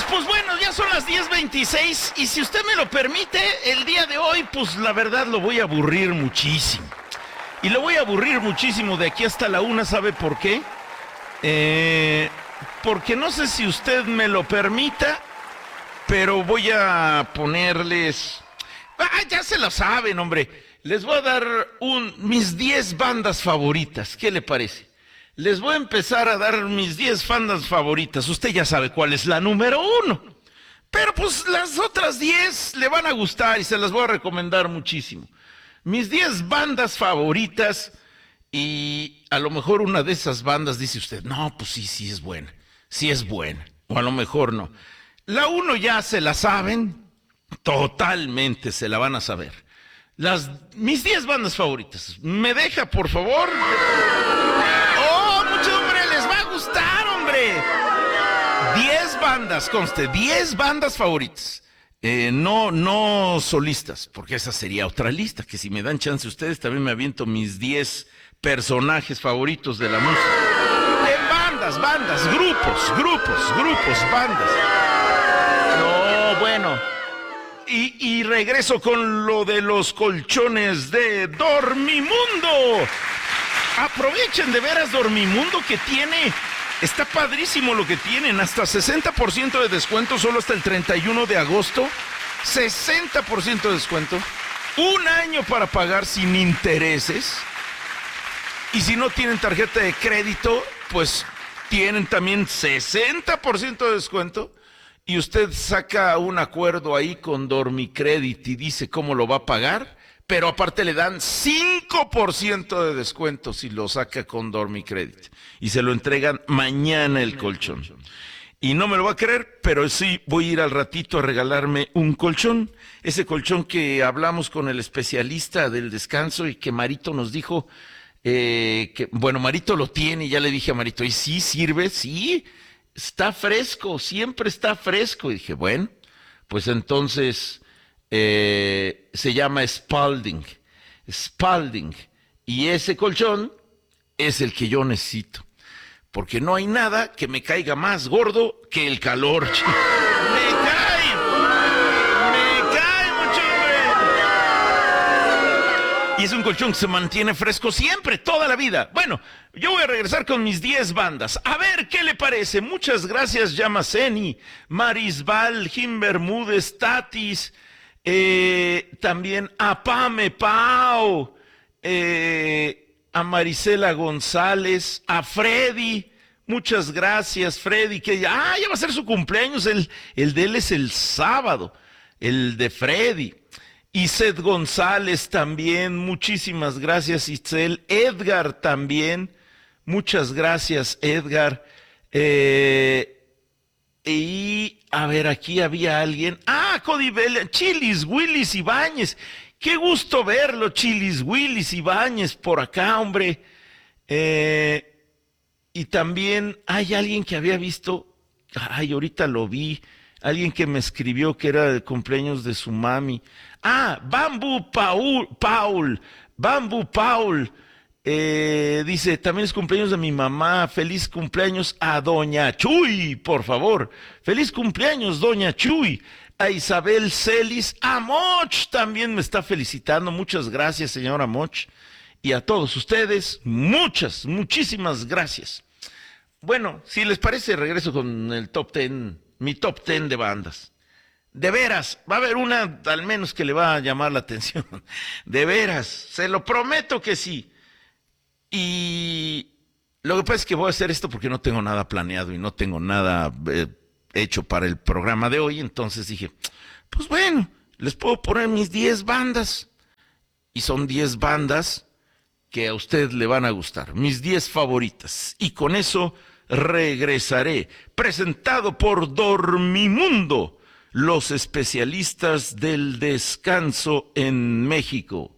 pues bueno, ya son las 10:26 y si usted me lo permite, el día de hoy, pues la verdad lo voy a aburrir muchísimo. Y lo voy a aburrir muchísimo de aquí hasta la 1, ¿sabe por qué? Porque no sé si usted me lo permita, pero voy a ponerles... ya se lo saben, hombre. Les voy a dar mis 10 bandas favoritas. ¿Qué le parece? Les voy a empezar a dar mis 10 bandas favoritas. Usted ya sabe cuál es la número 1. Pero pues las otras 10 le van a gustar y se las voy a recomendar muchísimo. Mis 10 bandas favoritas, y a lo mejor una de esas bandas dice usted, no, pues sí es buena. Sí es buena. O a lo mejor no. La 1 ya se la saben. Totalmente se la van a saber. Mis 10 bandas favoritas. ¿Me deja, por favor? ¡Oh, mucho, hombre! ¡Les va a gustar, hombre! 10 bandas, conste, 10 bandas favoritas. No solistas, porque esa sería otra lista, que si me dan chance ustedes también me aviento mis 10 personajes favoritos de la música. Bandas, grupos, bandas. No, bueno. Y regreso con lo de los colchones de Dormimundo. Aprovechen de veras Dormimundo, que tiene... Está padrísimo lo que tienen, hasta 60% de descuento solo hasta el 31 de agosto. 60% de descuento. 1 año para pagar sin intereses. Y si no tienen tarjeta de crédito, pues tienen también 60% de descuento. Y usted saca un acuerdo ahí con Dormicredit y dice cómo lo va a pagar. Pero aparte le dan 5% de descuento si lo saca con Dormicredit. Y se lo entregan mañana el colchón. Y no me lo va a creer, pero sí voy a ir al ratito a regalarme un colchón. Ese colchón que hablamos con el especialista del descanso y que Marito nos dijo, bueno, Marito lo tiene y ya le dije a Marito, ¿y sí sirve? Sí, está fresco, siempre está fresco. Y dije, bueno, pues entonces... se llama Spalding. Y ese colchón es el que yo necesito. Porque no hay nada que me caiga más gordo que el calor. ¡Me cae mucho, hombre! Y es un colchón que se mantiene fresco siempre, toda la vida. Bueno, yo voy a regresar con mis 10 bandas. A ver qué le parece. Muchas gracias, Yamaseni, Marisbal, Jim Bermúdez, Tatis... también a Pame Pau, a Marisela González, a Freddy, muchas gracias Freddy, que ya va a ser su cumpleaños, el de él es el sábado, el de Freddy. Y Seth González también, muchísimas gracias Itzel. Edgar también, muchas gracias Edgar. Y, a ver, aquí había alguien. Cody Bell, Chilis Willis Ibáñez. Qué gusto verlo, Chilis Willis Ibáñez, por acá, hombre. Y también hay alguien que había visto, ahorita lo vi, alguien que me escribió que era el cumpleaños de su mami. Bamboo Paul. Dice, también es cumpleaños de mi mamá. Feliz cumpleaños a Doña Chuy, por favor. Feliz cumpleaños, Doña Chuy. A Isabel Celis. A Moch también me está felicitando. Muchas gracias, señora Moch. Y a todos ustedes, muchísimas gracias. Bueno, si les parece, regreso con el top 10, mi top 10 de bandas. De veras, va a haber una al menos que le va a llamar la atención. De veras, se lo prometo que sí. Y lo que pasa es que voy a hacer esto porque no tengo nada planeado y no tengo nada hecho para el programa de hoy. Entonces dije, pues bueno, les puedo poner mis 10 bandas. Y son 10 bandas que a usted le van a gustar. Mis 10 favoritas. Y con eso regresaré. Presentado por Dormimundo, los especialistas del descanso en México.